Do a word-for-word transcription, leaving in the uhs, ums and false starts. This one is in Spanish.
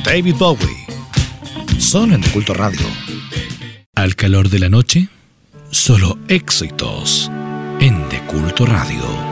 David Bowie. Solo en De Culto Radio. Al calor de la noche, solo éxitos en De Culto Radio.